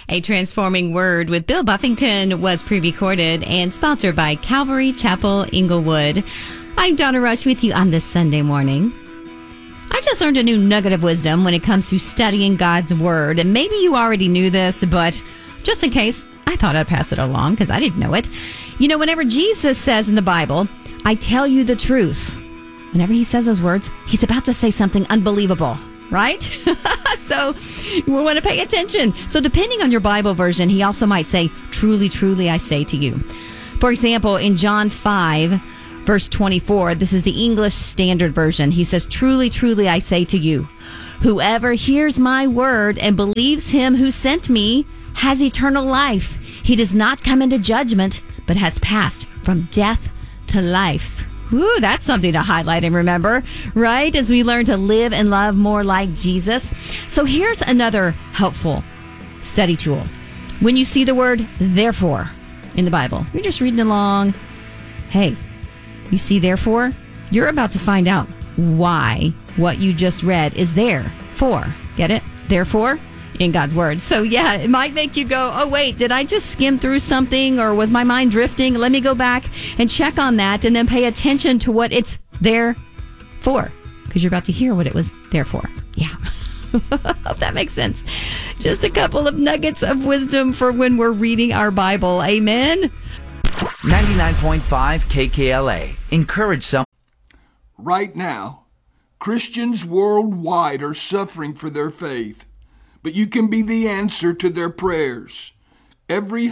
A Transforming Word with Bill Buffington was pre-recorded and sponsored by Calvary Chapel, Inglewood. I'm Donna Rush with you on this Sunday morning. I just learned a new nugget of wisdom when it comes to studying God's Word. And maybe you already knew this, but just in case, I thought I'd pass it along because I didn't know it. You know, whenever Jesus says in the Bible, I tell you the truth, whenever he says those words, he's about to say something unbelievable, right? So we want to pay attention. So depending on your Bible version, he also might say, truly, truly, I say to you. For example, in John 5, verse 24, this is the English Standard Version. He says, truly, truly, I say to you, whoever hears my word and believes him who sent me has eternal life. He does not come into judgment, but has passed from death to life. Ooh, that's something to highlight and remember, right? As we learn to live and love more like Jesus. So here's another helpful study tool. When you see the word therefore in the Bible, you're just reading along. Hey, you see therefore? You're about to find out why what you just read is there for. Get it? Therefore? In God's Word. So yeah, it might make you go, oh wait, did I just skim through something or was my mind drifting? Let me go back and check on that and then pay attention to what it's there for, because you're about to hear what it was there for. Yeah. Hope that makes sense. Just a couple of nuggets of wisdom for when we're reading our Bible. Amen. 99.5 KKLA. Encourage some. Right now, Christians worldwide are suffering for their faith. But you can be the answer to their prayers. Every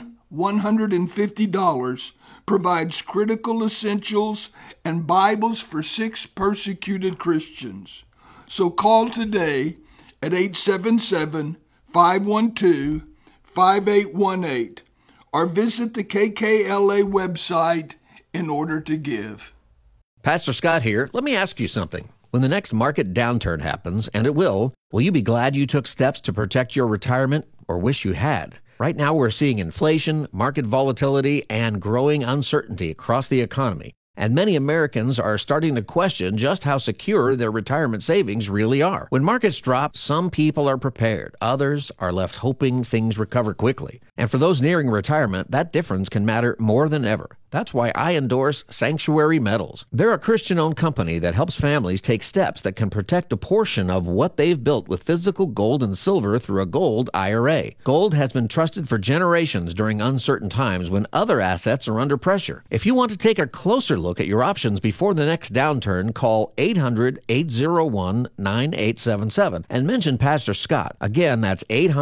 $150 provides critical essentials and Bibles for 6 persecuted Christians. So call today at 877-512-5818 or visit the KKLA website in order to give. Pastor Scott here. Let me ask you something. When the next market downturn happens, and it will you be glad you took steps to protect your retirement or wish you had? Right now we're seeing inflation, market volatility, and growing uncertainty across the economy. And many Americans are starting to question just how secure their retirement savings really are. When markets drop, some people are prepared. Others are left hoping things recover quickly. And for those nearing retirement, that difference can matter more than ever. That's why I endorse Sanctuary Metals. They're a Christian-owned company that helps families take steps that can protect a portion of what they've built with physical gold and silver through a gold IRA. Gold has been trusted for generations during uncertain times when other assets are under pressure. If you want to take a closer look at your options before the next downturn, call 800-801-9877 and mention Pastor Scott. Again, that's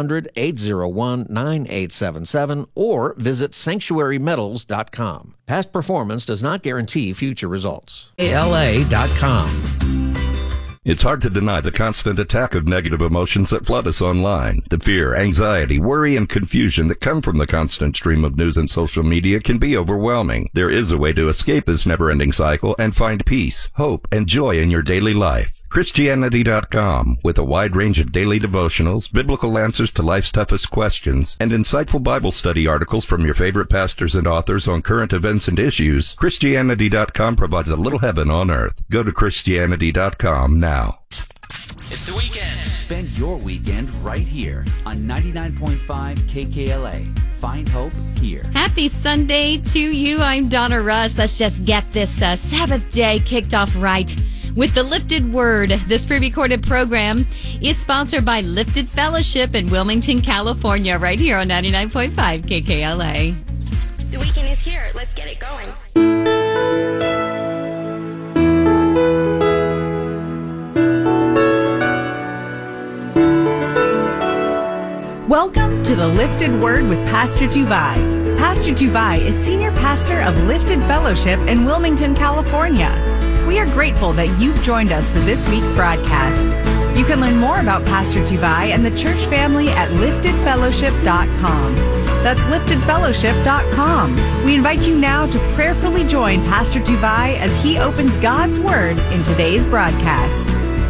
800-801-9877 or visit sanctuarymetals.com. Past performance does not guarantee future results. ALA.com. It's hard to deny the constant attack of negative emotions that flood us online. The fear, anxiety, worry, and confusion that come from the constant stream of news and social media can be overwhelming. There is a way to escape this never-ending cycle and find peace, hope, and joy in your daily life. Christianity.com, with a wide range of daily devotionals, biblical answers to life's toughest questions, and insightful Bible study articles from your favorite pastors and authors on current events and issues, Christianity.com provides a little heaven on earth. Go to Christianity.com now. It's the weekend. Spend your weekend right here on 99.5 KKLA. Find hope here. Happy Sunday to you. I'm Donna Rush. Let's just get this Sabbath day kicked off right with the Lifted Word. This pre-recorded program is sponsored by Lifted Fellowship in Wilmington, California, right here on 99.5 KKLA. The weekend is here. Let's get it going. Welcome to the Lifted Word with Pastor Tuvai. Pastor Tuvai is Senior Pastor of Lifted Fellowship in Wilmington, California. We are grateful that you've joined us for this week's broadcast. You can learn more about Pastor Tuvai and the church family at liftedfellowship.com. That's liftedfellowship.com. We invite you now to prayerfully join Pastor Tuvai as he opens God's Word in today's broadcast.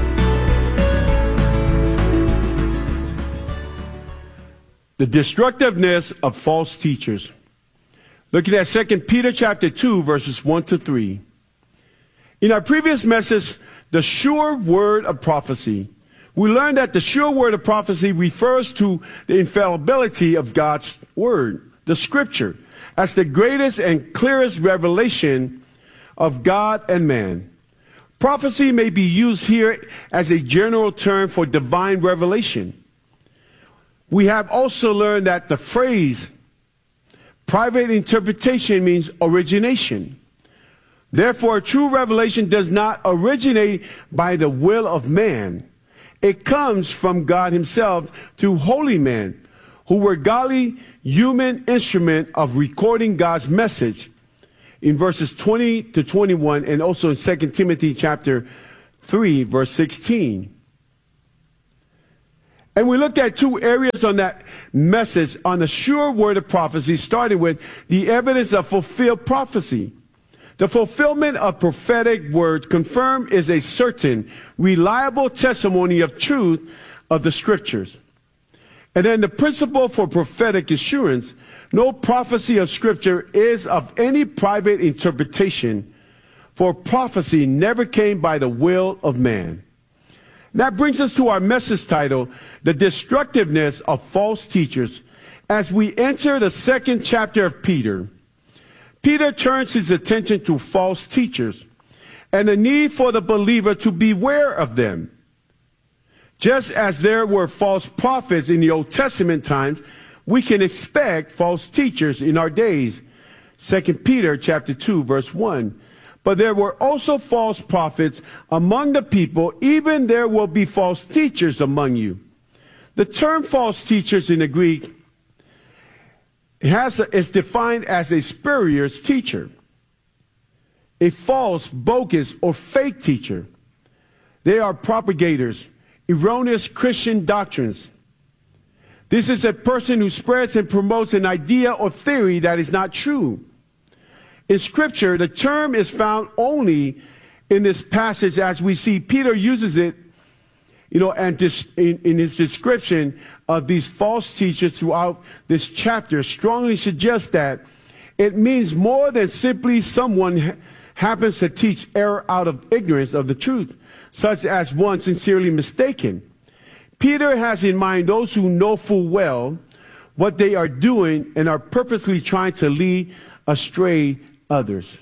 The destructiveness of false teachers. Looking at 2 Peter chapter 2, verses 1 to 3. In our previous message, the sure word of prophecy, We learned that the sure word of prophecy refers to the infallibility of God's word, the scripture, as the greatest and clearest revelation of God and man. Prophecy may be used here as a general term for divine revelation. We have also learned that the phrase private interpretation means origination. Therefore, true revelation does not originate by the will of man. It comes from God himself through holy men who were godly human instrument of recording God's message in verses 20 to 21 and also in 2 Timothy chapter 3 verse 16. And we looked at two areas on that message on the sure word of prophecy, starting with the evidence of fulfilled prophecy. The fulfillment of prophetic words confirmed is a certain, reliable testimony of truth of the scriptures. And then the principle for prophetic assurance, no prophecy of scripture is of any private interpretation, for prophecy never came by the will of man. That brings us to our message title, The Destructiveness of False Teachers, as we enter the second chapter of Peter. Peter turns his attention to false teachers and the need for the believer to beware of them. Just as there were false prophets in the Old Testament times, we can expect false teachers in our days. 2 Peter chapter 2 verse 1. But there were also false prophets among the people, even there will be false teachers among you. The term false teachers in the Greek is defined as a spurious teacher, a false, bogus, or fake teacher. They are propagators, erroneous Christian doctrines. This is a person who spreads and promotes an idea or theory that is not true. In Scripture, the term is found only in this passage as we see Peter uses it, and in his description of these false teachers throughout this chapter strongly suggests that it means more than simply someone happens to teach error out of ignorance of the truth, such as one sincerely mistaken. Peter has in mind those who know full well what they are doing and are purposely trying to lead astray others.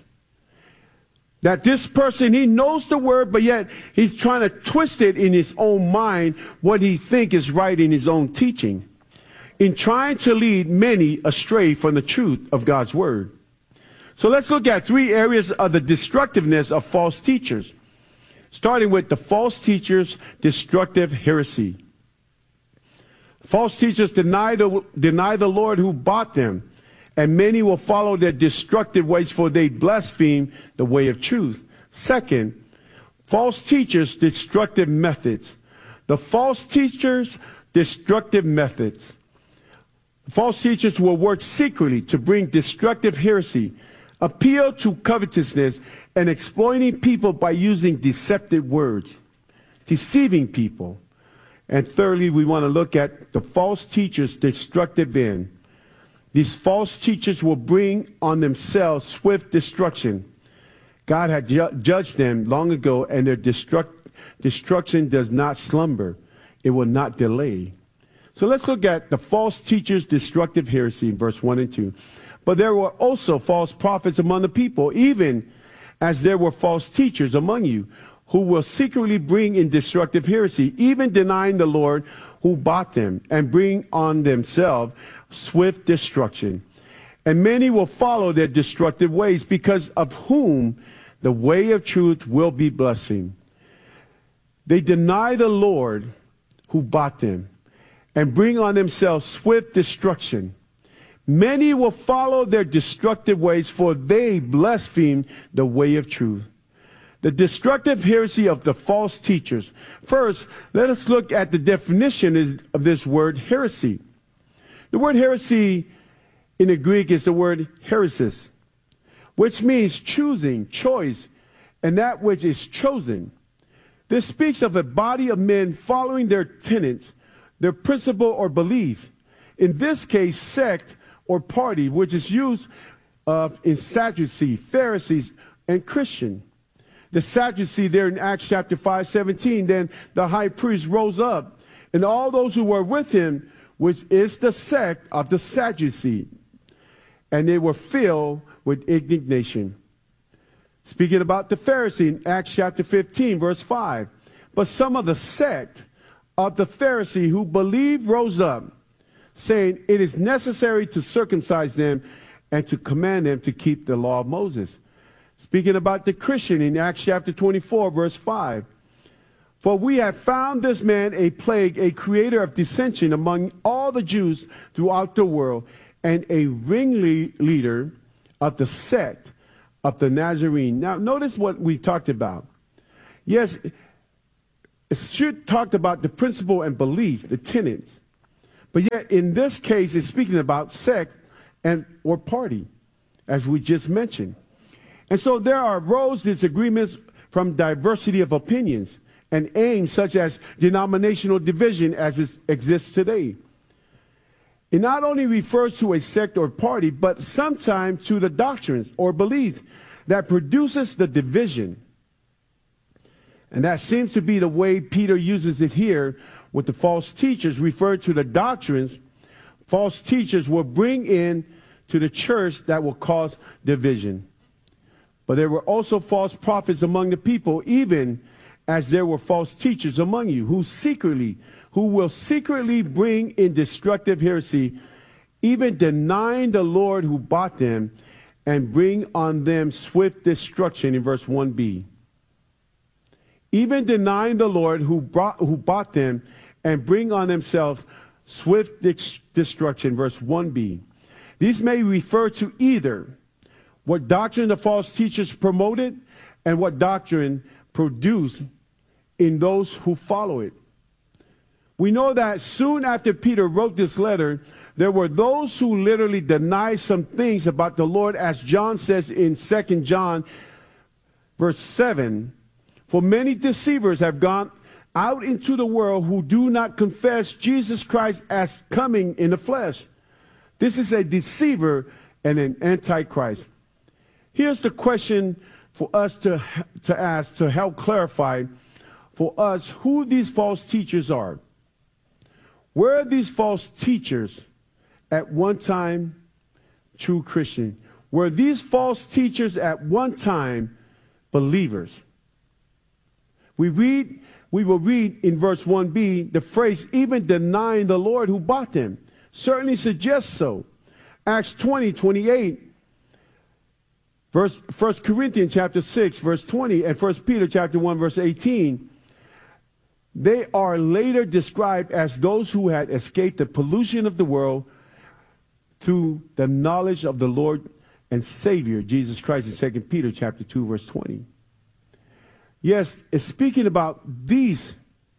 That this person, he knows the word, but yet he's trying to twist it in his own mind what he thinks is right in his own teaching, in trying to lead many astray from the truth of God's word. So let's look at three areas of the destructiveness of false teachers, starting with the false teachers' destructive heresy. False teachers deny the Lord who bought them, and many will follow their destructive ways, for they blaspheme the way of truth. Second, false teachers' destructive methods. The false teachers' destructive methods. False teachers will work secretly to bring destructive heresy, appeal to covetousness, and exploiting people by using deceptive words, deceiving people. And thirdly, we want to look at the false teachers' destructive end. These false teachers will bring on themselves swift destruction. God had judged them long ago, and their destruction does not slumber. It will not delay. So let's look at the false teachers' destructive heresy in verse 1 and 2. But there were also false prophets among the people, even as there were false teachers among you, who will secretly bring in destructive heresy, even denying the Lord who bought them, and bring on themselves swift destruction. And many will follow their destructive ways, because of whom the way of truth will be blasphemed. They deny the Lord who bought them, and bring on themselves swift destruction. Many will follow their destructive ways, for they blaspheme the way of truth. The destructive heresy of the false teachers. First, let us look at the definition of this word heresy. The word heresy in the Greek is the word heresis, which means choosing, choice, and that which is chosen. This speaks of a body of men following their tenets, their principle or belief. In this case, sect or party, which is used in Sadducees, Pharisees, and Christian. the Sadducee there in Acts chapter 5:17, then the high priest rose up, and all those who were with him, which is the sect of the Sadducee, and they were filled with indignation. Speaking about the Pharisee in Acts chapter 15, verse 5, but some of the sect of the Pharisee who believed rose up, saying, it is necessary to circumcise them and to command them to keep the law of Moses. Speaking about the Christian in Acts chapter 24, verse 5. For we have found this man a plague, a creator of dissension among all the Jews throughout the world, and a ringleader of the sect of the Nazarene. Now, notice what we talked about. Yes, it should talk about the principle and belief, the tenets. But yet, in this case, it's speaking about sect and or party, as we just mentioned. And so there arose disagreements from diversity of opinions and aims such as denominational division as it exists today. It not only refers to a sect or party, but sometimes to the doctrines or beliefs that produces the division. And that seems to be the way Peter uses it here with the false teachers, referred to the doctrines false teachers will bring in to the church that will cause division. But there were also false prophets among the people, even as there were false teachers among you, who will secretly bring in destructive heresy, even denying the Lord who bought them, and bring on them swift destruction, in verse 1b. Even denying the Lord who bought them, and bring on themselves swift destruction, verse 1b. These may refer to either what doctrine the false teachers promoted and what doctrine produced in those who follow it. We know that soon after Peter wrote this letter, there were those who literally denied some things about the Lord, as John says in 2 John verse 7, for many deceivers have gone out into the world who do not confess Jesus Christ as coming in the flesh. This is a deceiver and an antichrist. Here's the question for us to ask to help clarify for us who these false teachers are. Were these false teachers at one time true Christian? Were these false teachers at one time believers? We will read in verse 1b the phrase, even denying the Lord who bought them. Certainly suggests so. Acts 20:28, 1 Corinthians chapter 6, verse 20, and 1 Peter chapter 1, verse 18. They are later described as those who had escaped the pollution of the world through the knowledge of the Lord and Savior, Jesus Christ, in 2 Peter chapter 2, verse 20. Yes, it's speaking about these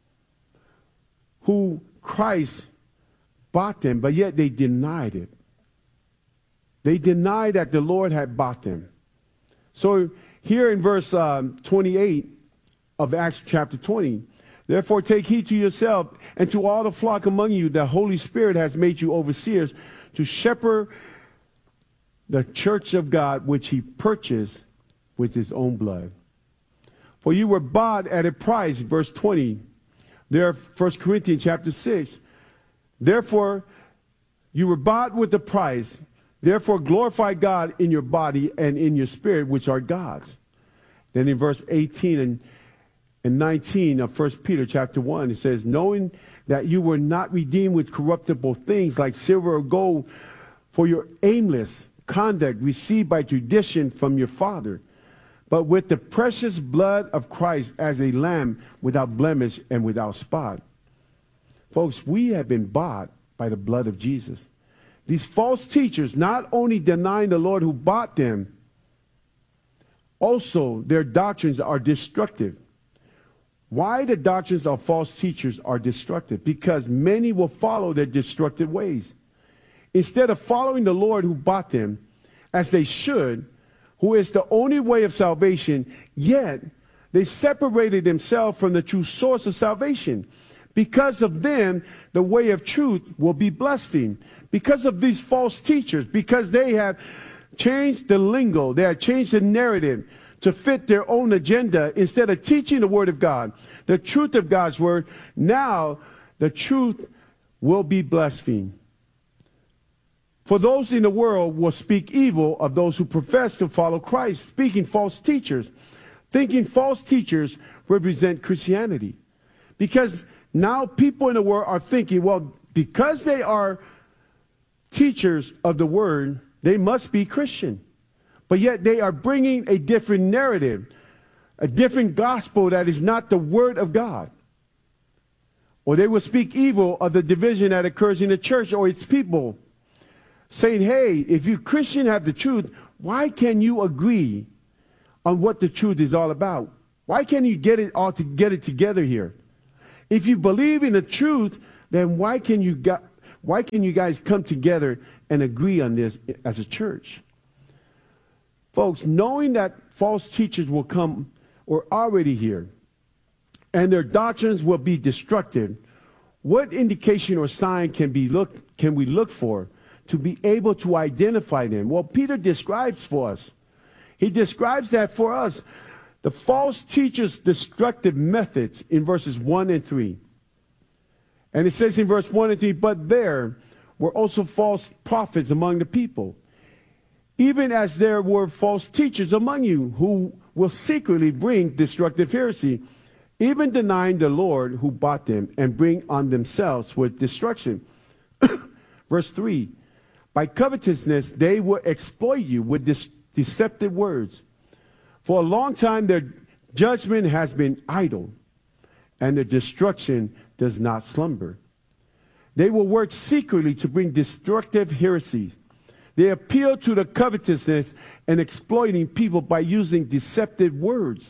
who Christ bought them, but yet they denied it. They denied that the Lord had bought them. So here in verse 28 of Acts chapter 20, therefore take heed to yourself and to all the flock among you, the Holy Spirit has made you overseers to shepherd the church of God, which he purchased with his own blood. For you were bought at a price, verse 20, there, 1 Corinthians chapter 6. Therefore, you were bought with a price. Therefore, glorify God in your body and in your spirit, which are God's. Then in verse 18 and 19 of 1 Peter chapter 1, it says, knowing that you were not redeemed with corruptible things like silver or gold for your aimless conduct received by tradition from your father, but with the precious blood of Christ as a lamb without blemish and without spot. Folks, we have been bought by the blood of Jesus. These false teachers not only denying the Lord who bought them, also their doctrines are destructive. Why the doctrines of false teachers are destructive? Because many will follow their destructive ways. Instead of following the Lord who bought them, as they should, who is the only way of salvation, yet they separated themselves from the true source of salvation. Because of them, the way of truth will be blasphemed. Because of these false teachers, because they have changed the lingo, they have changed the narrative to fit their own agenda instead of teaching the Word of God, the truth of God's Word. Now the truth will be blasphemed. For those in the world will speak evil of those who profess to follow Christ, speaking false teachers, thinking false teachers represent Christianity. Because now people in the world are thinking, well, because they are teachers of the Word, they must be Christian. But yet they are bringing a different narrative, a different gospel that is not the Word of God. Or they will speak evil of the division that occurs in the church or its people, saying, hey, if you Christian have the truth, why can you agree on what the truth is all about? Why can't you get it together here? If you believe in the truth, then why can you guys come together and agree on this as a church? Folks, knowing that false teachers will come or already here, and their doctrines will be destructive, what indication or sign can we look for to be able to identify them? Well, Peter describes for us. He describes that for us, the false teachers' destructive methods in verses 1 and 3. And it says in verse 1 and 3, but there were also false prophets among the people, even as there were false teachers among you who will secretly bring destructive heresy, even denying the Lord who bought them, and bring on themselves with destruction. Verse 3, by covetousness they will exploit you with deceptive words. For a long time their judgment has been idle, and their destruction does not slumber. They will work secretly to bring destructive heresies. They appeal to the covetousness and exploiting people by using deceptive words.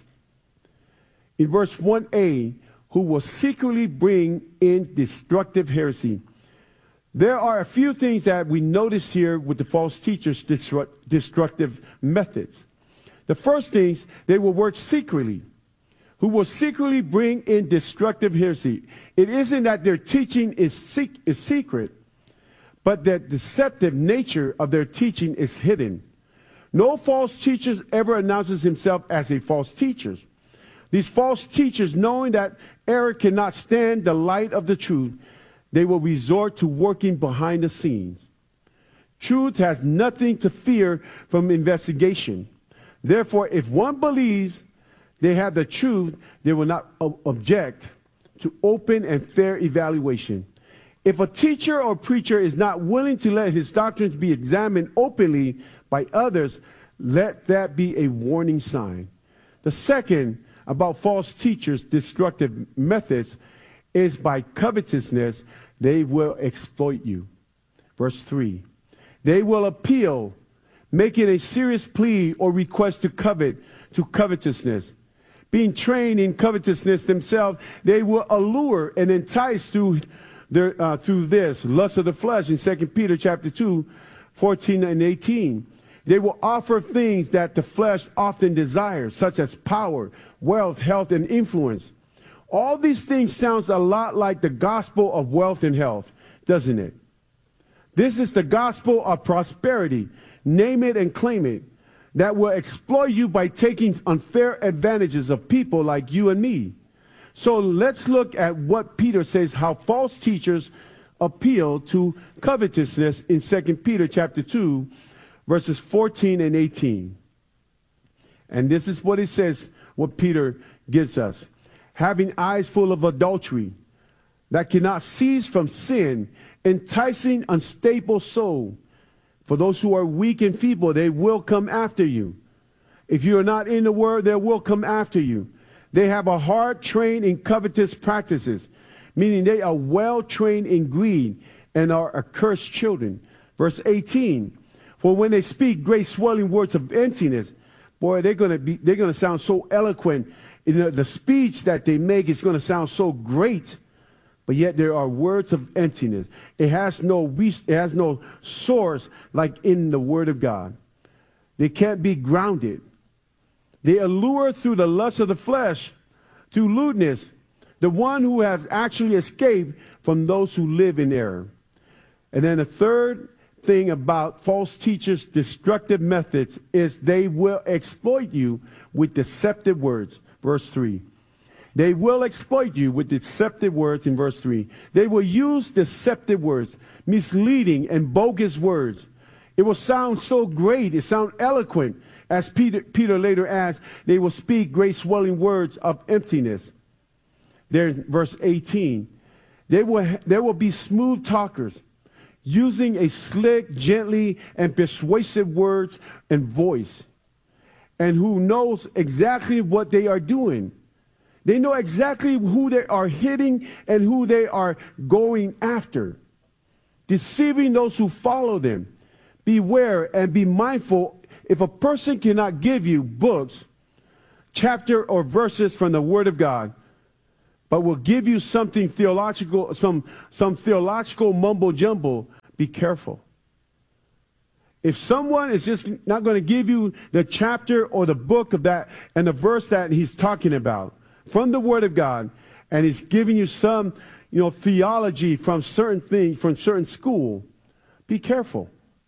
In verse 1a, who will secretly bring in destructive heresy. There are a few things that we notice here with the false teachers' destructive methods. The first thing, they will work secretly. Who will secretly bring in destructive heresy. It isn't that their teaching is secret, but that deceptive nature of their teaching is hidden. No false teacher ever announces himself as a false teacher. These false teachers, knowing that error cannot stand the light of the truth, they will resort to working behind the scenes. Truth has nothing to fear from investigation. Therefore, if one believes they have the truth, they will not object to open and fair evaluation. If a teacher or preacher is not willing to let his doctrines be examined openly by others, let that be a warning sign. The second about false teachers' destructive methods is by covetousness, they will exploit you. Verse 3. They will appeal, making a serious plea or request to covetousness. Being trained in covetousness themselves, they will allure and entice through this lust of the flesh in 2 Peter chapter 2, 14 and 18. They will offer things that the flesh often desires, such as power, wealth, health, and influence. All these things sounds a lot like the gospel of wealth and health, doesn't it? This is the gospel of prosperity. Name it and claim it. That will exploit you by taking unfair advantages of people like you and me. So let's look at what Peter says, how false teachers appeal to covetousness in 2 Peter chapter 2, verses 14 and 18. And this is what it says, what Peter gives us. Having eyes full of adultery, that cannot cease from sin, enticing unstable soul. For those who are weak and feeble, they will come after you. If you are not in the word, they will come after you. They have a heart trained in covetous practices, meaning they are well trained in greed and are accursed children. Verse 18, for when they speak great swelling words of emptiness, boy, they're going to sound so eloquent. The speech that they make is going to sound so great, but yet there are words of emptiness. It has no source like in the Word of God. They can't be grounded. They allure through the lust of the flesh, through lewdness, the one who has actually escaped from those who live in error. And then the third thing about false teachers' destructive methods is they will exploit you with deceptive words. Verse 3. They will exploit you with deceptive words in verse 3. They will use deceptive words, misleading and bogus words. It will sound so great, it sound eloquent. As Peter later adds, they will speak great swelling words of emptiness. There's verse 18. There will be smooth talkers, using a slick, gently, and persuasive words and voice, and who knows exactly what they are doing. They know exactly who they are hitting and who they are going after, deceiving those who follow them. Beware and be mindful. If a person cannot give you books, chapter or verses from the Word of God, but will give you something theological, some theological mumbo jumbo, be careful. If someone is just not going to give you the chapter or the book of that and the verse that he's talking about from the Word of God, and he's giving you some, theology from certain things, from certain school, be careful.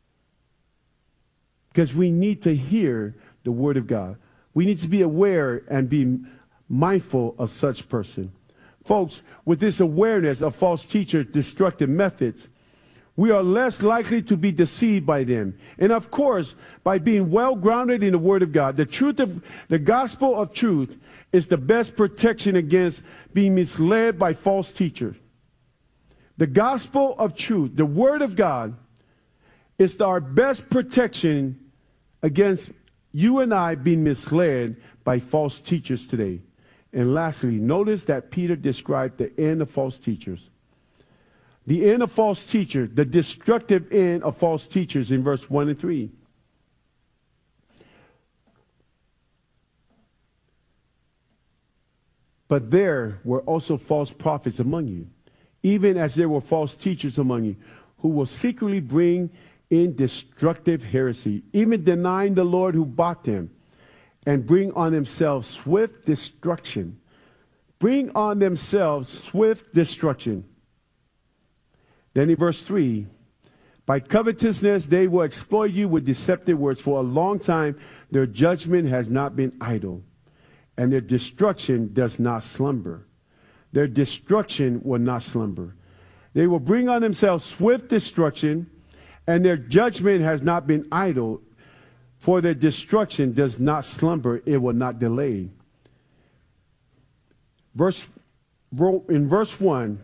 Because we need to hear the Word of God. We need to be aware and be mindful of such person. Folks, with this awareness of false teachers' destructive methods, we are less likely to be deceived by them. And of course, by being well grounded in the Word of God, the gospel of truth is the best protection against being misled by false teachers. The gospel of truth, the Word of God, is our best protection against you and I being misled by false teachers today. And lastly, notice that Peter described the end of false teachers. The end of false teachers, the destructive end of false teachers in verse 1 and 3. But there were also false prophets among you, even as there were false teachers among you, who will secretly bring in destructive heresy, even denying the Lord who bought them, and bring on themselves swift destruction. Bring on themselves swift destruction. Then in verse 3, by covetousness they will exploit you with deceptive words. For a long time their judgment has not been idle, and their destruction does not slumber. Their destruction will not slumber. They will bring on themselves swift destruction, and their judgment has not been idle, for their destruction does not slumber, it will not delay. In verse 1,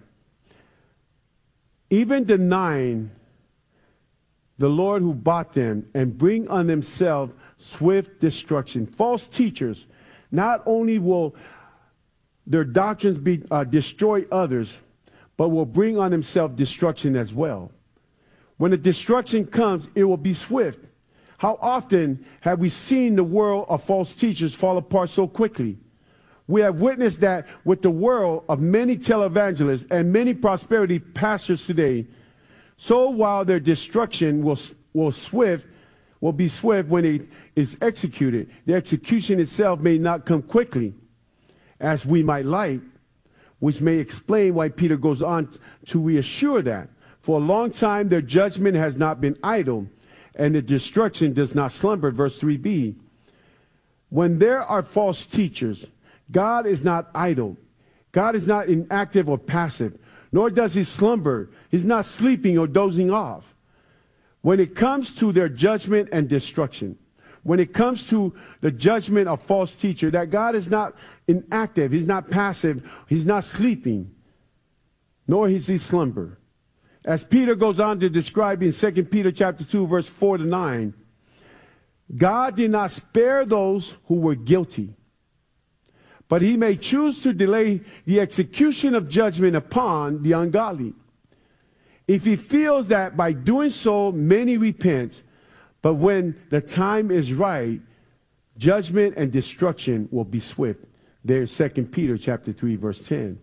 even denying the Lord who bought them, and bring on themselves swift destruction. False teachers, not only will their doctrines destroy others, but will bring on themselves destruction as well. When the destruction comes, it will be swift. How often have we seen the world of false teachers fall apart so quickly? We have witnessed that with the world of many televangelists and many prosperity pastors today. So while their destruction will be swift when it is executed, the execution itself may not come quickly, as we might like, which may explain why Peter goes on to reassure that. For a long time their judgment has not been idle, and the destruction does not slumber. Verse 3b. When there are false teachers, God is not idle. God is not inactive or passive, nor does he slumber. He's not sleeping or dozing off. When it comes to their judgment and destruction, when it comes to the judgment of false teacher, that God is not inactive, he's not passive, he's not sleeping, nor is he slumber. As Peter goes on to describe in 2 Peter chapter 2, verse 4 to 9, God did not spare those who were guilty, but he may choose to delay the execution of judgment upon the ungodly. If he feels that by doing so many repent, but when the time is right, judgment and destruction will be swift. There's 2 Peter chapter 3, verse 10.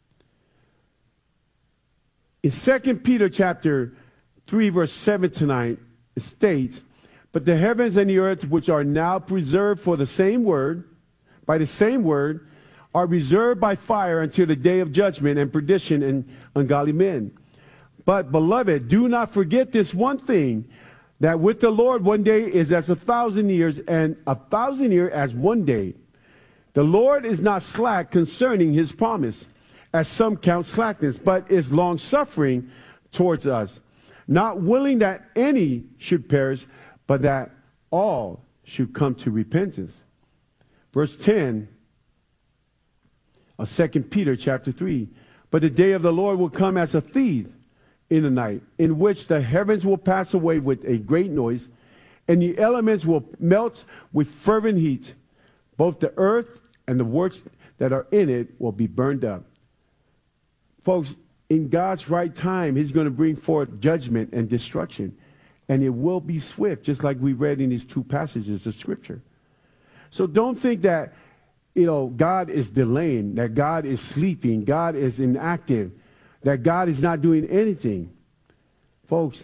In 2 Peter chapter 3, verse 7 to 9, it states, but the heavens and the earth, which are now preserved for the same word, by the same word, are reserved by fire until the day of judgment and perdition and ungodly men. But, beloved, do not forget this one thing, that with the Lord 1 day is as 1,000 years, and 1,000 years as 1 day. The Lord is not slack concerning his promise, as some count slackness, but is long-suffering towards us, not willing that any should perish, but that all should come to repentance. Verse 10 of 2 Peter chapter 3. But the day of the Lord will come as a thief in the night, in which the heavens will pass away with a great noise, and the elements will melt with fervent heat. Both the earth and the works that are in it will be burned up. Folks, in God's right time, he's going to bring forth judgment and destruction. And it will be swift, just like we read in these two passages of Scripture. So don't think that, God is delaying, that God is sleeping, God is inactive, that God is not doing anything. Folks,